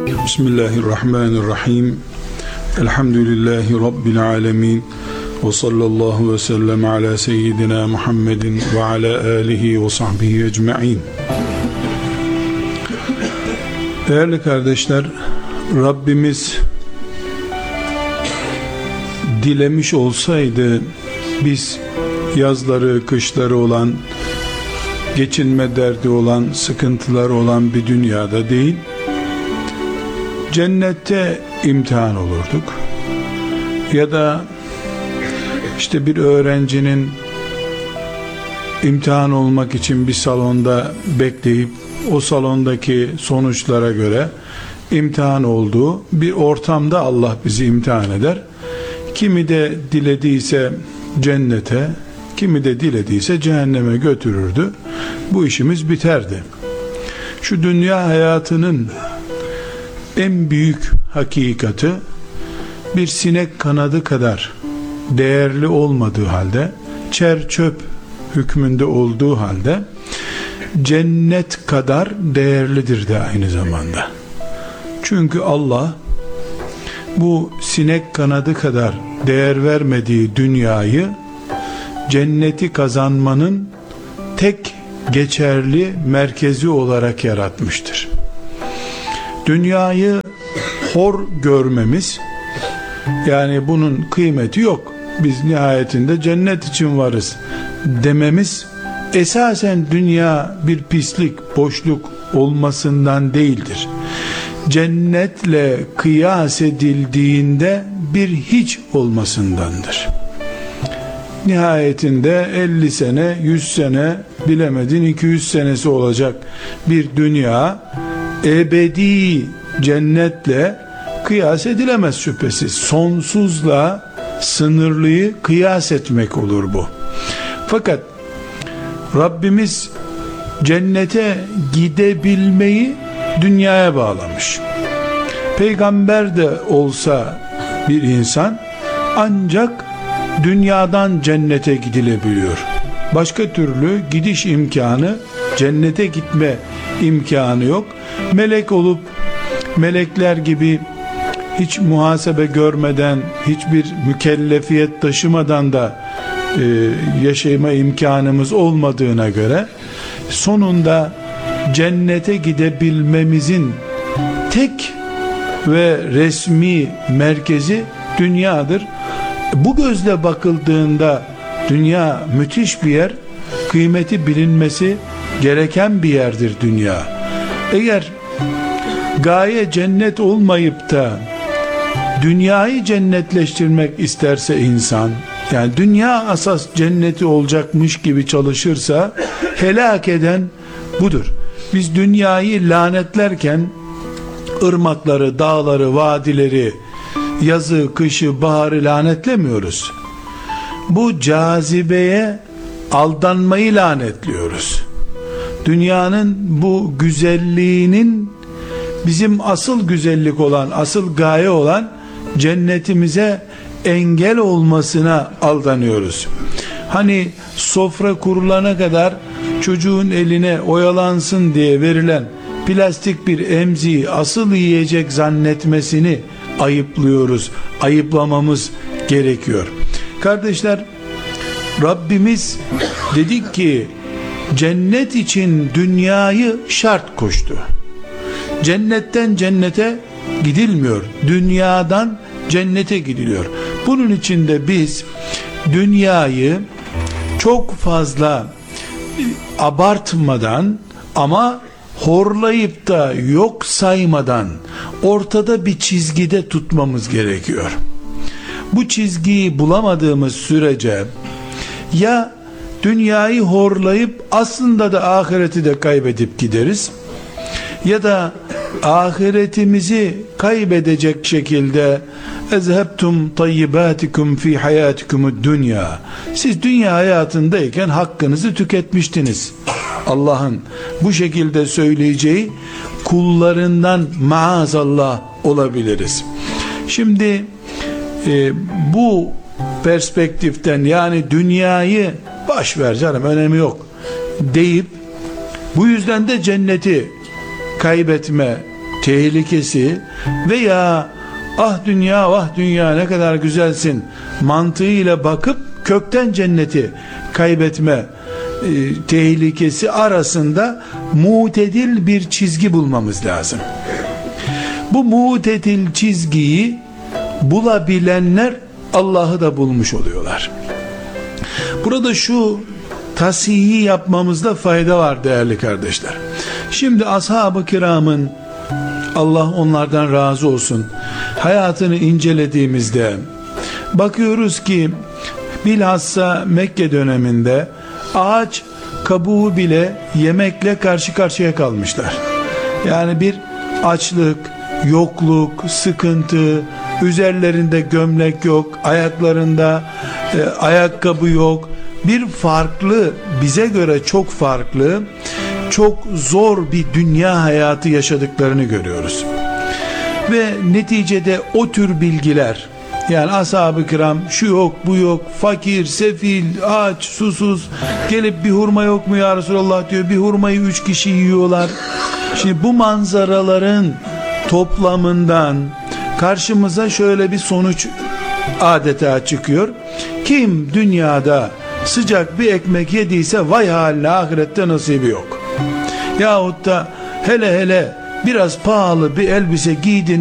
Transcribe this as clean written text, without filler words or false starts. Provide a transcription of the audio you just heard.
Bismillahirrahmanirrahim. Elhamdülillahi Rabbil alemin. Ve sallallahu ve sellem ala seyyidina Muhammedin ve ala alihi ve sahbihi ecma'in. Değerli kardeşler, Rabbimiz dilemiş olsaydı biz yazları, kışları olan, geçinme derdi olan, sıkıntıları olan bir dünyada değil, cennette imtihan olurduk. Ya da işte bir öğrencinin imtihan olmak için bir salonda bekleyip o salondaki sonuçlara göre imtihan olduğu bir ortamda Allah bizi imtihan eder. Kimi de dilediyse cennete, kimi de dilediyse cehenneme götürürdü. Bu işimiz biterdi. Şu dünya hayatının en büyük hakikati, bir sinek kanadı kadar değerli olmadığı halde, çer çöp hükmünde olduğu halde cennet kadar değerlidir de aynı zamanda. Çünkü Allah bu sinek kanadı kadar değer vermediği dünyayı cenneti kazanmanın tek geçerli merkezi olarak yaratmıştır. Dünyayı hor görmemiz, yani bunun kıymeti yok, biz nihayetinde cennet için varız dememiz, esasen dünya bir pislik, boşluk olmasından değildir. Cennetle kıyas edildiğinde bir hiç olmasındandır. Nihayetinde 50 sene, 100 sene, bilemedin 200 senesi olacak bir dünya, ebedi cennetle kıyas edilemez şüphesiz. Sonsuzla sınırlıyı kıyas etmek olur bu. Fakat Rabbimiz cennete gidebilmeyi dünyaya bağlamış. Peygamber de olsa bir insan ancak dünyadan cennete gidilebiliyor. Başka türlü gidiş imkanı, cennete gitme imkanı yok. Melek olup melekler gibi hiç muhasebe görmeden, hiçbir mükellefiyet taşımadan da yaşayma imkanımız olmadığına göre sonunda cennete gidebilmemizin tek ve resmi merkezi dünyadır. Bu gözle bakıldığında dünya müthiş bir yer, kıymeti bilinmesi gereken bir yerdir dünya. Eğer gaye cennet olmayıp da dünyayı cennetleştirmek isterse insan, yani dünya asas cenneti olacakmış gibi çalışırsa, helak eden budur. Biz dünyayı lanetlerken ırmakları, dağları, vadileri, yazı, kışı, baharı lanetlemiyoruz. Bu cazibeye aldanmayı lanetliyoruz. Dünyanın bu güzelliğinin bizim asıl güzellik olan, asıl gaye olan cennetimize engel olmasına aldanıyoruz. Hani sofra kurulana kadar çocuğun eline oyalansın diye verilen plastik bir emziği asıl yiyecek zannetmesini ayıplıyoruz. Ayıplamamız gerekiyor. Kardeşler, Rabbimiz dedik ki cennet için dünyayı şart koştu. Cennetten cennete gidilmiyor. Dünyadan cennete gidiliyor. Bunun için de biz dünyayı çok fazla abartmadan ama horlayıp da yok saymadan ortada bir çizgide tutmamız gerekiyor. Bu çizgiyi bulamadığımız sürece ya dünyayı horlayıp aslında da ahireti de kaybedip gideriz, ya da ahiretimizi kaybedecek şekilde ezhebtum tayyibatikum fi hayatikumud dünya, siz dünya hayatındayken hakkınızı tüketmiştiniz, Allah'ın bu şekilde söyleyeceği kullarından maazallah olabiliriz. Şimdi bu perspektiften, yani dünyayı boş ver canım, önemi yok deyip bu yüzden de cenneti kaybetme tehlikesi veya ah dünya vah dünya ne kadar güzelsin mantığıyla bakıp kökten cenneti kaybetme tehlikesi arasında mutedil bir çizgi bulmamız lazım. Bu mutedil çizgiyi bulabilenler Allah'ı da bulmuş oluyorlar. Burada şu tasihi yapmamızda fayda var değerli kardeşler. Şimdi ashab-ı kiramın, Allah onlardan razı olsun, hayatını incelediğimizde bakıyoruz ki bilhassa Mekke döneminde ağaç kabuğu bile yemekle karşı karşıya kalmışlar. Yani bir açlık, yokluk, sıkıntı, üzerlerinde gömlek yok, ayaklarında ayakkabı yok. Bir farklı, bize göre çok farklı, çok zor bir dünya hayatı yaşadıklarını görüyoruz. Ve neticede o tür bilgiler, yani ashab-ı kiram şu yok bu yok, fakir, sefil, aç, susuz, gelip bir hurma yok mu ya Resulallah diyor, bir hurmayı 3 kişi yiyorlar. Şimdi bu manzaraların toplamından karşımıza şöyle bir sonuç adeta çıkıyor. Kim dünyada sıcak bir ekmek yediyse vay haline, ahirette nasibi yok. Yahut da hele biraz pahalı bir elbise giydin